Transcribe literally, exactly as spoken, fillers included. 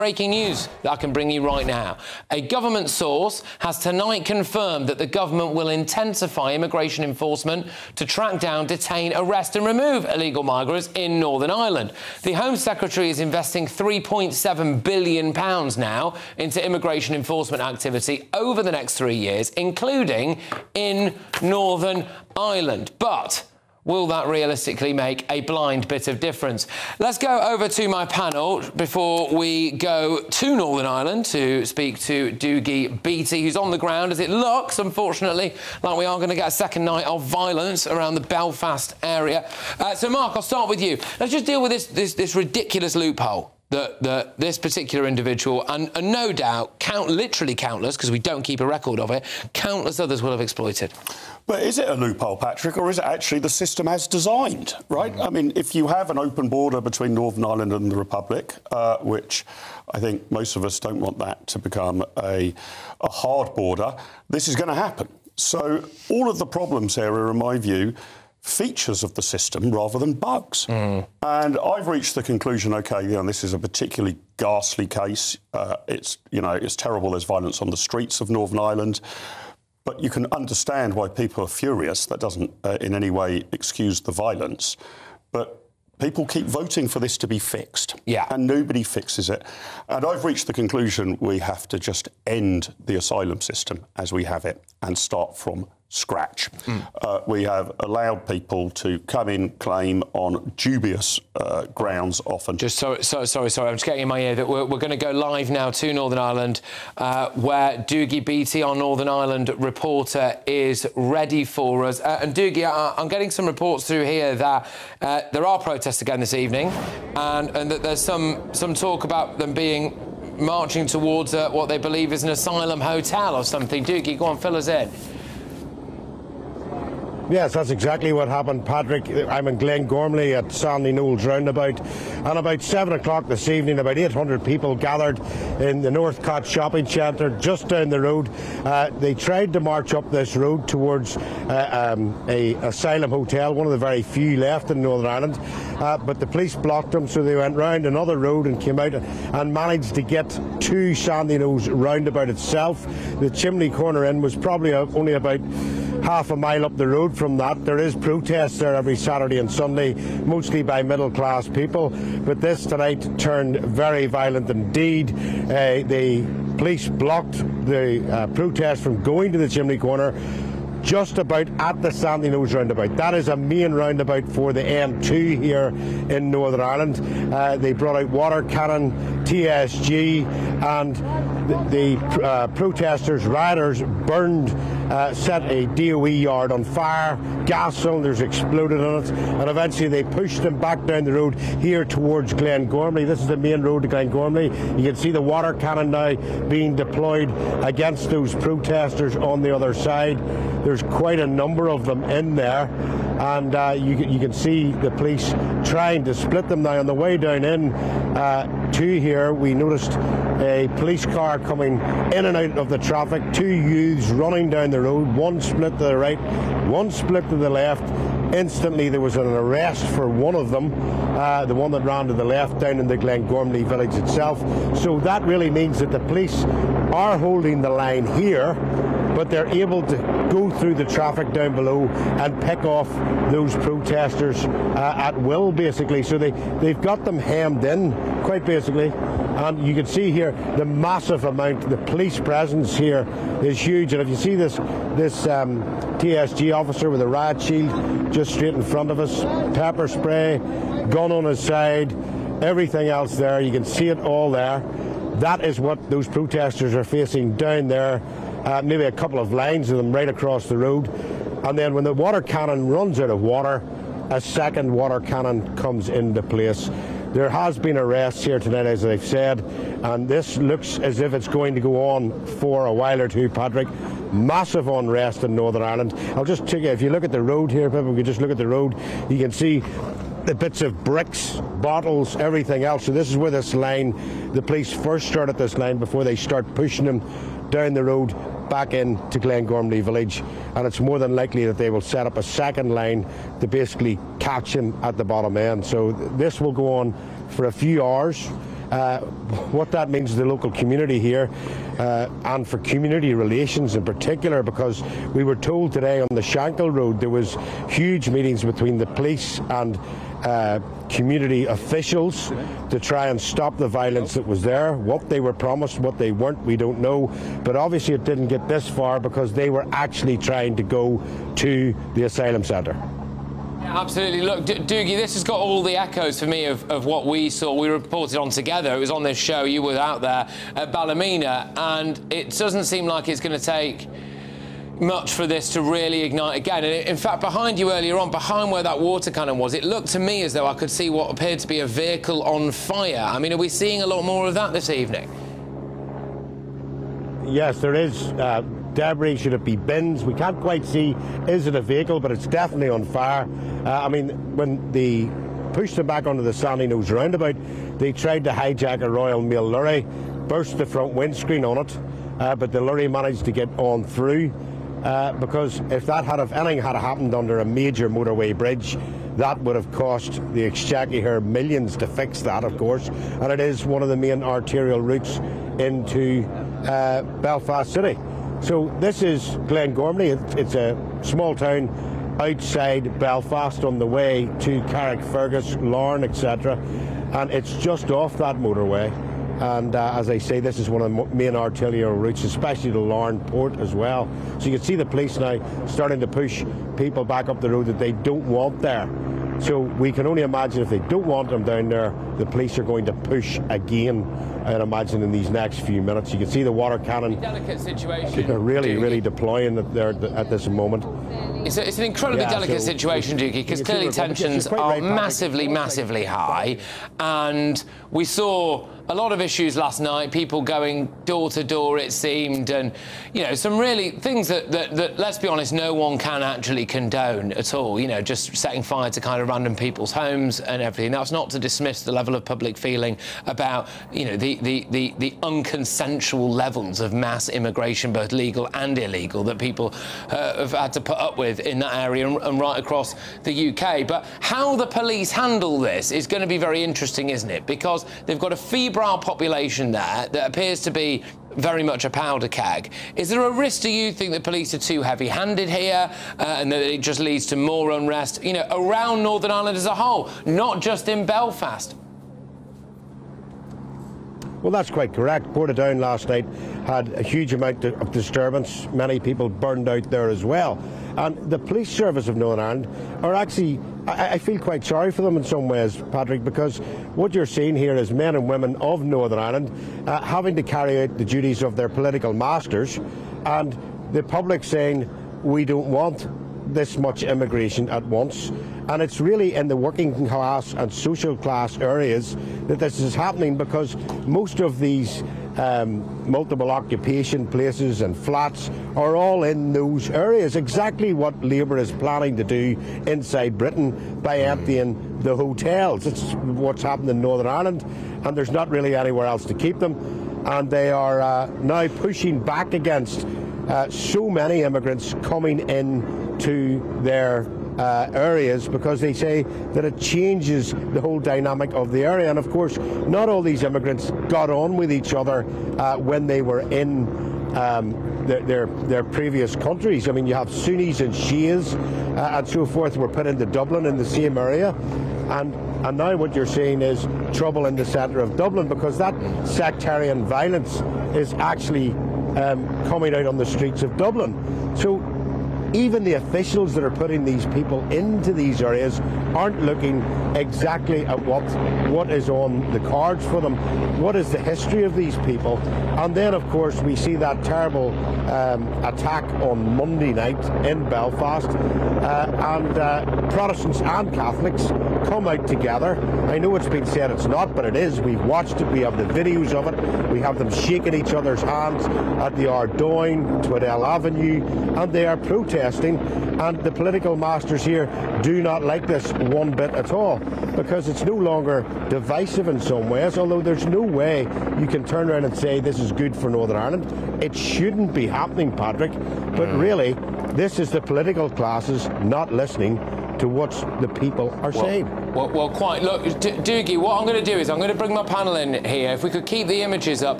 Breaking news that I can bring you right now. A government source has tonight confirmed that the government will intensify immigration enforcement to track down, detain, arrest and remove illegal migrants in Northern Ireland. The Home Secretary is investing three point seven billion pounds now into immigration enforcement activity over the next three years, including in Northern Ireland. But will that realistically make a blind bit of difference? Let's go over to my panel before we go to Northern Ireland to speak to Dougie Beattie, who's on the ground, as it looks, unfortunately, like we are going to get a second night of violence around the Belfast area. Uh, so, Mark, I'll start with you. Let's just deal with this, this, this ridiculous loophole that, that this particular individual, and, and no doubt, count, literally countless, because we don't keep a record of it, countless others will have exploited. But is it a loophole, Patrick, or is it actually the system as designed, right? Mm. I mean, if you have an open border between Northern Ireland and the Republic, uh, which I think most of us don't want that to become a, a hard border, this is going to happen. So all of the problems here are, in my view, features of the system rather than bugs. Mm. And I've reached the conclusion, OK, you know, this is a particularly ghastly case. Uh, it's, you know, it's terrible. There's violence on the streets of Northern Ireland. But you can understand why people are furious. That doesn't uh, in any way excuse the violence. But people keep voting for this to be fixed. Yeah. And nobody fixes it. And I've reached the conclusion we have to just end the asylum system as we have it and start from scratch. Mm. Uh, we have allowed people to come in, claim on dubious uh, grounds often. Just sorry, sorry, sorry, sorry, I'm just getting in my ear that we're, we're going to go live now to Northern Ireland, uh, where Dougie Beattie, our Northern Ireland reporter, is ready for us. Uh, and Dougie, I, I'm getting some reports through here that uh, there are protests again this evening, and, and that there's some, some talk about them being marching towards uh, what they believe is an asylum hotel or something. Dougie, go on, fill us in. Yes, that's exactly what happened, Patrick. I'm in Glengormley at Sandy Knowles roundabout, and about seven o'clock this evening, about eight hundred people gathered in the Northcott shopping centre just down the road. Uh, they tried to march up this road towards uh, um, a asylum hotel, one of the very few left in Northern Ireland, uh, but the police blocked them, so they went round another road and came out and managed to get to Sandy Knowles roundabout itself. The Chimney Corner Inn was probably only about half a mile up the road from that. There is protests there every Saturday and Sunday, mostly by middle-class people, but this tonight turned very violent indeed. Uh, the police blocked the uh, protest from going to the Chimney Corner just about at the Sandy Knowles roundabout. That is a main roundabout for the M two here in Northern Ireland. Uh, they brought out water cannon, T S G, and the, the uh, protesters, rioters, burned, uh, set a D O E yard on fire, gas cylinders exploded on it, and eventually they pushed them back down the road here towards Glengormley. This is the main road to Glengormley. You can see the water cannon now being deployed against those protesters on the other side. There's quite a number of them in there, and uh, you, you can see the police trying to split them now. On the way down in uh, to here, we noticed a police car coming in and out of the traffic, two youths running down the road, one split to the right, one split to the left. Instantly there was an arrest for one of them, uh, the one that ran to the left down in the Glengormley village itself. So that really means that the police are holding the line here, but they're able to go through the traffic down below and pick off those protesters uh, at will, basically. So they, they've got them hemmed in, quite basically. And you can see here the massive amount, the police presence here is huge. And if you see this this um, T S G officer with a riot shield just straight in front of us, pepper spray, gun on his side, everything else there, you can see it all there. That is what those protesters are facing down there. Uh, maybe a couple of lines of them right across the road. And then when the water cannon runs out of water, a second water cannon comes into place. There has been arrests here tonight, as I've said, and this looks as if it's going to go on for a while or two, Patrick. Massive unrest in Northern Ireland. I'll just take you, if you look at the road here, people, we can just look at the road, you can see the bits of bricks, bottles, everything else. So this is where this line, the police first started this line before they start pushing them down the road back into Glengormley village, and it's more than likely that they will set up a second line to basically catch him at the bottom end. So this will go on for a few hours. uh, what that means to the local community here, uh, and for community relations in particular, because we were told today on the Shankill Road there was huge meetings between the police and uh, community officials to try and stop the violence that was there. What they were promised, what they weren't, we don't know, but obviously it didn't get this far because they were actually trying to go to the asylum centre. Absolutely. Look, D Doogie, this has got all the echoes for me of, of what we saw. We reported on together. It was on this show. You were out there at Ballymena, and it doesn't seem like it's going to take much for this to really ignite again. And in fact, behind you earlier on, behind where that water cannon was, it looked to me as though I could see what appeared to be a vehicle on fire. I mean, are we seeing a lot more of that this evening? Yes, there is. Uh, debris, should it be bins? We can't quite see, is it a vehicle, but it's definitely on fire. Uh, I mean, when they pushed them back onto the Sandyknowe roundabout, they tried to hijack a Royal Mail lorry, burst the front windscreen on it, uh, but the lorry managed to get on through, uh, because if that had, if anything had happened under a major motorway bridge, that would have cost the Exchequer here millions to fix that, of course, and it is one of the main arterial routes into uh, Belfast City. So this is Glengormley. It's a small town outside Belfast on the way to Carrickfergus, Larne, et cetera, and it's just off that motorway. And uh, as I say, this is one of the main arterial routes, especially to Larne Port as well. So you can see the police now starting to push people back up the road that they don't want there. So we can only imagine if they don't want them down there, the police are going to push again, I'd imagine, in these next few minutes. You can see the water cannon. Delicate situation. They're really, really deploying it there at this moment. It's, a, it's an incredibly yeah, delicate so situation, Doogie, because clearly tensions are right, massively, massively high. And we saw a lot of issues last night, people going door to door, it seemed, and, you know, some really things that, that, that, let's be honest, no one can actually condone at all. You know, just setting fire to kind of random people's homes and everything. That's not to dismiss the level of public feeling about, you know, the, the, the, the unconsensual levels of mass immigration, both legal and illegal, that people uh, have had to put up with in that area and, and right across the U K. But how the police handle this is going to be very interesting, isn't it? Because they've got a febrile population there that appears to be very much a powder keg. Is there a risk, do you think, that police are too heavy-handed here uh, and that it just leads to more unrest, you know, around Northern Ireland as a whole, not just in Belfast? Well, that's quite correct. Portadown last night had a huge amount of disturbance. Many people burned out there as well. And the police service of Northern Ireland are actually, I, I feel quite sorry for them in some ways, Patrick, because what you're seeing here is men and women of Northern Ireland uh, having to carry out the duties of their political masters, and the public saying, we don't want this much immigration at once. And it's really in the working class and social class areas that this is happening, because most of these um, multiple occupation places and flats are all in those areas. Exactly what Labour is planning to do inside Britain by emptying the hotels. It's what's happened in Northern Ireland, and there's not really anywhere else to keep them. And they are uh, now pushing back against uh, so many immigrants coming in to their Uh, areas, because they say that it changes the whole dynamic of the area. And of course, not all these immigrants got on with each other uh, when they were in um, their, their their previous countries. I mean, you have Sunnis and Shias uh, and so forth were put into Dublin in the same area, and and now what you're seeing is trouble in the centre of Dublin, because that sectarian violence is actually um, coming out on the streets of Dublin. So even the officials that are putting these people into these areas aren't looking exactly at what what is on the cards for them. What is the history of these people? And then, of course, we see that terrible um, attack on Monday night in Belfast, uh, and uh, Protestants and Catholics come out together. I know it's been said it's not, but it is. We've watched it. We have the videos of it. We have them shaking each other's hands at the Ardoyne, Twaddell Avenue, and they are protesting. And the political masters here do not like this one bit at all, because it's no longer divisive in some ways, although there's no way you can turn around and say this is good for Northern Ireland. It shouldn't be happening, Patrick, but really this is the political classes not listening to what the people are well, saying. Well, well, quite. Look, D- Doogie, what I'm going to do is I'm going to bring my panel in here. If we could keep the images up.